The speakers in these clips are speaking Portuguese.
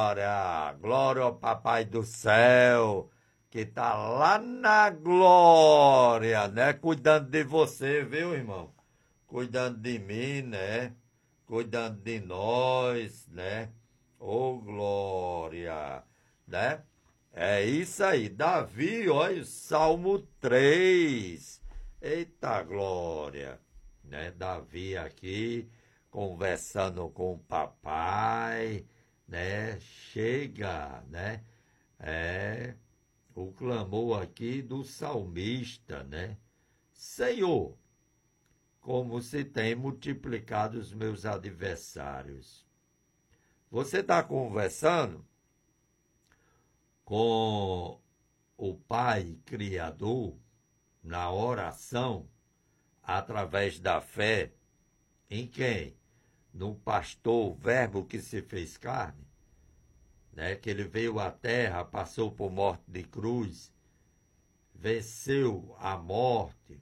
Glória, glória ao Papai do céu, que tá lá na glória, né? Cuidando de você, viu, irmão? Cuidando de mim, né? Cuidando de nós, né? Ô, glória, né? É isso aí. Davi, olha, Salmo 3. Eita glória, né? Davi aqui conversando com o papai, né? Chega, né? É o clamor aqui do salmista, né? Senhor, como se tem multiplicado os meus adversários. Você está conversando com o Pai Criador na oração, através da fé, em quem? No pastor, Verbo que se fez carne, né? Que ele veio à terra, passou por morte de cruz, venceu a morte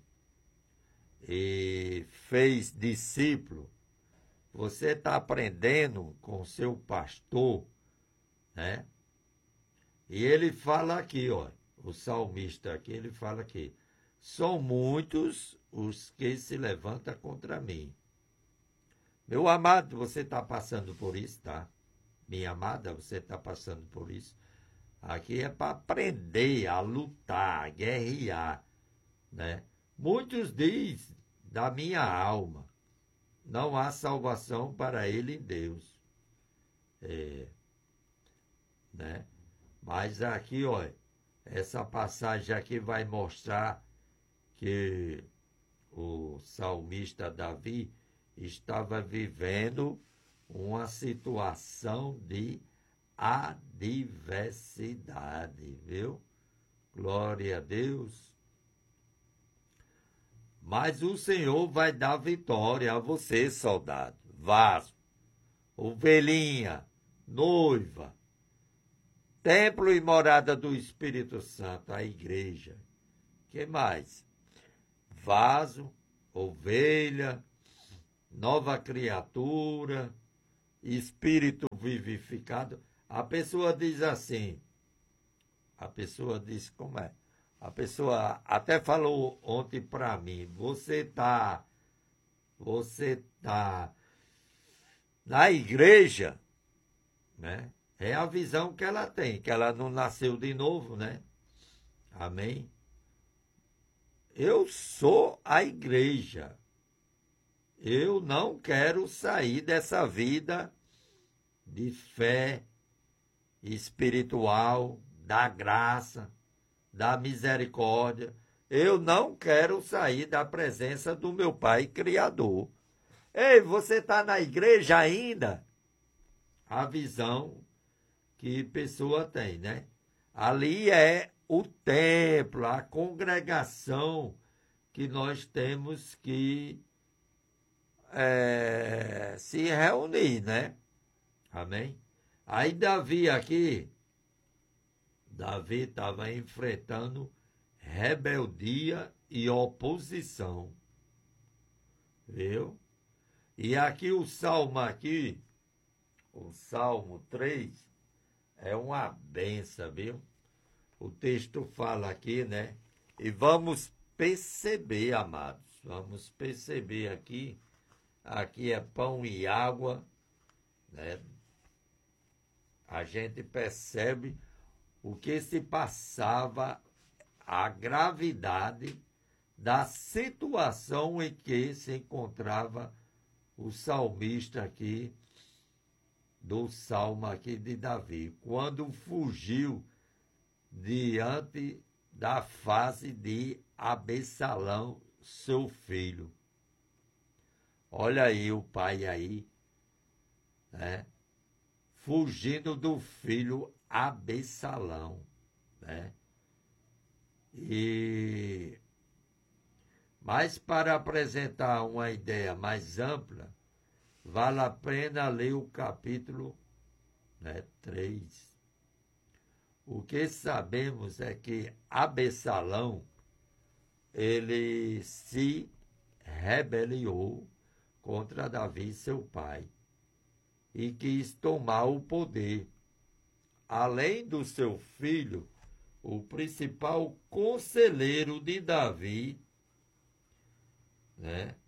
e fez discípulo. Você está aprendendo com seu pastor, né? E ele fala aqui, ó, o salmista aqui, ele fala aqui, são muitos os que se levantam contra mim. Meu amado, você está passando por isso, tá? Minha amada, você está passando por isso. Aqui é para aprender a lutar, a guerrear, né? Muitos dizem da minha alma, não há salvação para ele em Deus. Né? Mas aqui, olha, essa passagem aqui vai mostrar que o salmista Davi estava vivendo uma situação de adversidade, viu? Glória a Deus. Mas o Senhor vai dar vitória a você, soldado, vaso, ovelhinha, noiva, templo e morada do Espírito Santo, a igreja. Que mais? Vaso, ovelha, nova criatura, espírito vivificado. A pessoa diz assim, a pessoa diz como é? A pessoa até falou ontem para mim, você tá na igreja, né? É a visão que ela tem, que ela não nasceu de novo, né? Amém? Eu sou a igreja. Eu não quero sair dessa vida de fé espiritual, da graça, da misericórdia. Eu não quero sair da presença do meu Pai Criador. Ei, você está na igreja ainda? A visão que pessoa tem, né? Ali é o templo, a congregação que nós temos que se reunir, né? Amém? Aí Davi estava enfrentando rebeldia e oposição, viu? E aqui o Salmo 3, é uma benção, viu? O texto fala aqui, né? E vamos perceber, amados, vamos perceber aqui é pão e água, né? A gente percebe o que se passava, a gravidade da situação em que se encontrava o salmista aqui, do salmo aqui de Davi, quando fugiu diante da face de Absalão, seu filho. Olha aí o pai aí, né? Fugindo do filho Absalão, né? Mas para apresentar uma ideia mais ampla, vale a pena ler o capítulo, né, 3. O que sabemos é que Absalão, ele se rebeliou contra Davi, seu pai, e quis tomar o poder. além do seu filho, o principal conselheiro de Davi, né,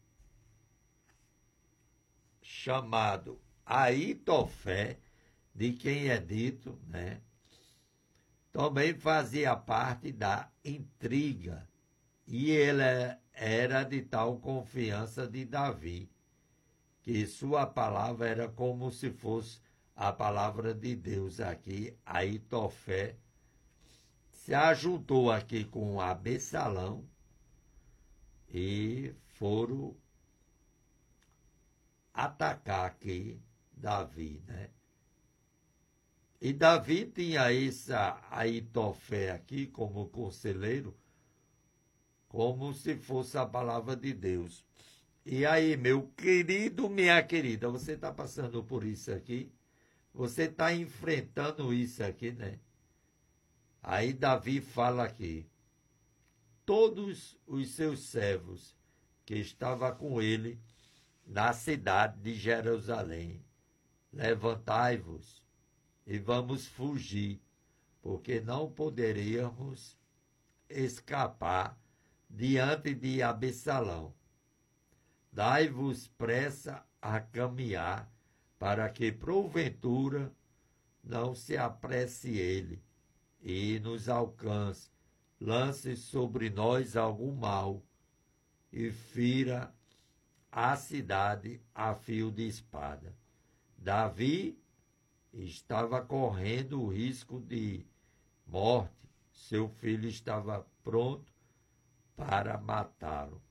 chamado Aitofé, de quem é dito, né, também fazia parte da intriga, e ele era de tal confiança de Davi, que sua palavra era como se fosse a palavra de Deus aqui. Aitofé se ajuntou aqui com Absalão e foram atacar aqui Davi, né? E Davi tinha essa Aitofé aqui como conselheiro, como se fosse a palavra de Deus. E aí, meu querido, minha querida, você está passando por isso aqui? Você está enfrentando isso aqui, né? Aí Davi fala aqui: todos os seus servos que estavam com ele na cidade de Jerusalém, levantai-vos e vamos fugir, porque não poderíamos escapar diante de Absalão. Dai-vos pressa a caminhar, para que, porventura, não se apresse ele e nos alcance, lance sobre nós algum mal e fira a cidade a fio de espada. Davi estava correndo o risco de morte. Seu filho estava pronto para matá-lo.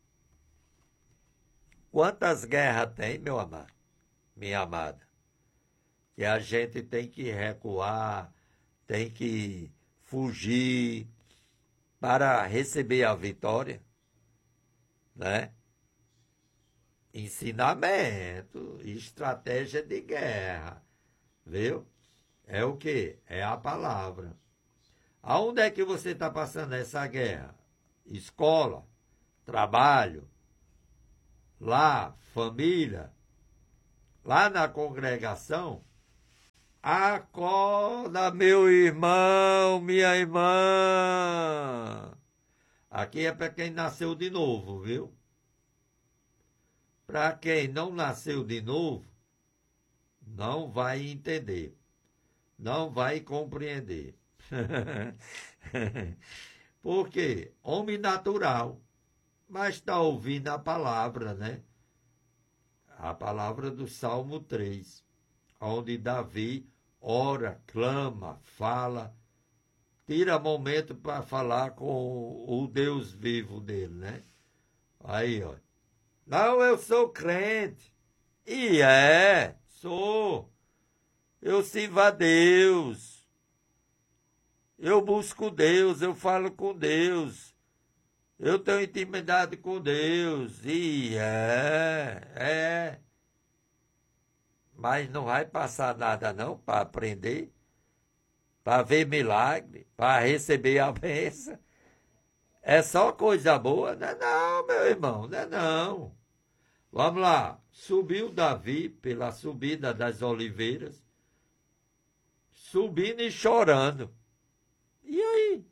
Quantas guerras tem, meu amado, minha amada, que a gente tem que recuar, tem que fugir para receber a vitória, né? Ensinamento, estratégia de guerra, viu? É o quê? É a palavra. Aonde é que você está passando essa guerra? Escola, trabalho, lá, família, lá na congregação. Acorda, meu irmão, minha irmã. Aqui é para quem nasceu de novo, viu? Para quem não nasceu de novo, não vai entender, não vai compreender. Por quê? Homem natural, mas está ouvindo a palavra, né? A palavra do Salmo 3, onde Davi ora, clama, fala, tira momento para falar com o Deus vivo dele, né? Aí, ó. Não, eu sou crente. E sou. Eu sirvo a Deus. Eu busco Deus, eu falo com Deus. Eu tenho intimidade com Deus. E Mas não vai passar nada não para aprender, para ver milagre, para receber a bênção. É só coisa boa? Não é não, meu irmão, não é não. Vamos lá. Subiu Davi pela subida das oliveiras, subindo e chorando. E aí?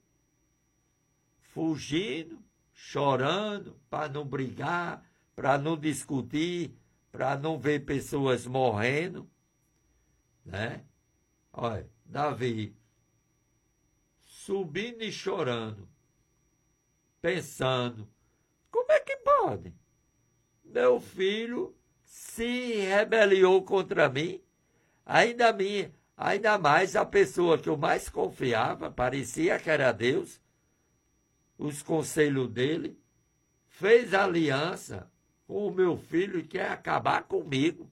Fugindo, chorando, para não brigar, para não discutir, para não ver pessoas morrendo, né? Olha, Davi subindo e chorando, pensando, como é que pode? Meu filho se rebeliou contra mim, ainda mais a pessoa que eu mais confiava, parecia que era Deus, os conselhos dele, fez aliança com o meu filho e quer acabar comigo.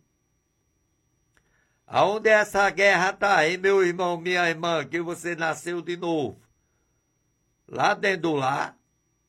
Aonde essa guerra está, hein, meu irmão, minha irmã, que você nasceu de novo? Lá dentro do lar,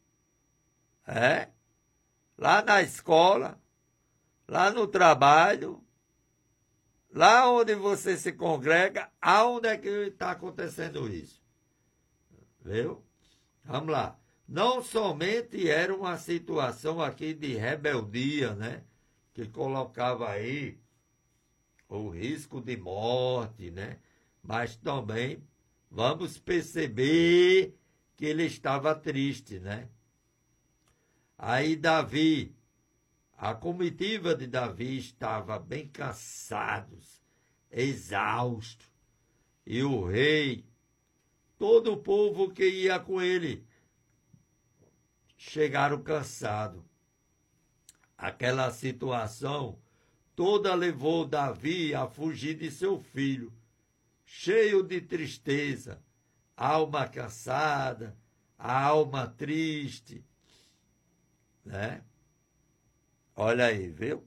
lá na escola, lá no trabalho, lá onde você se congrega, aonde é que está acontecendo isso? Viu? Vamos lá. Não somente era uma situação aqui de rebeldia, né? Que colocava aí o risco de morte, né? mas também vamos perceber que ele estava triste, né? Aí Davi, a comitiva de Davi estava bem cansados, exaustos, e o rei, todo o povo que ia com ele, chegaram cansados. Aquela situação toda levou Davi a fugir de seu filho, cheio de tristeza, alma cansada, a alma triste, né? Olha aí, viu?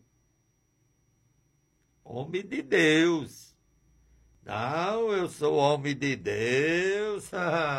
Homem de Deus. Não, eu sou homem de Deus.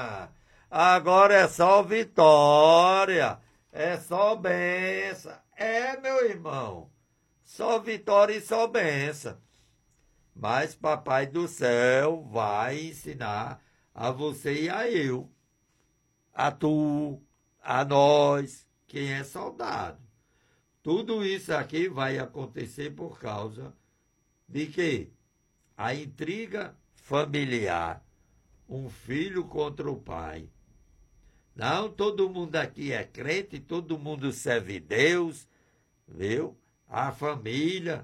Agora é só vitória. É só bênção. É, meu irmão. Só vitória e só bênção. Mas Papai do Céu vai ensinar a você e a eu, a tu, a nós, quem é soldado. Tudo isso aqui vai acontecer por causa de quê? A intriga familiar. Um filho contra o pai. Não, todo mundo aqui é crente, todo mundo serve Deus, viu? A família.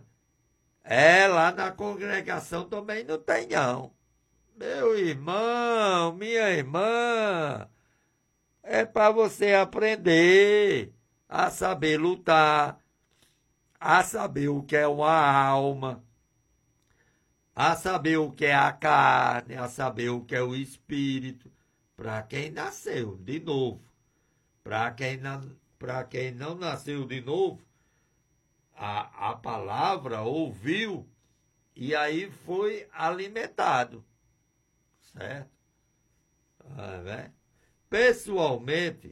Lá na congregação também não tem, não. Meu irmão, minha irmã, é para você aprender a saber lutar, a saber o que é uma alma, a saber o que é a carne, a saber o que é o espírito, para quem nasceu de novo. Para quem não nasceu de novo, a palavra ouviu e aí foi alimentado, certo? Né? Pessoalmente,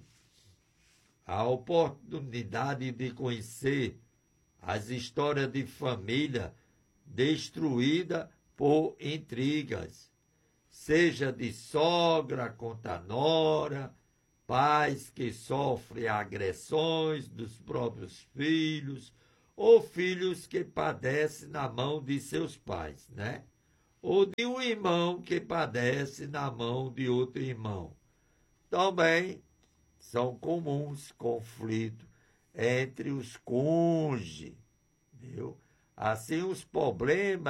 a oportunidade de conhecer as histórias de família destruída por intrigas, seja de sogra contra nora, pais que sofrem agressões dos próprios filhos, ou filhos que padecem na mão de seus pais, né? Ou de um irmão que padece na mão de outro irmão. Também são comuns conflitos entre os cônjuges, viu? Assim, os problemas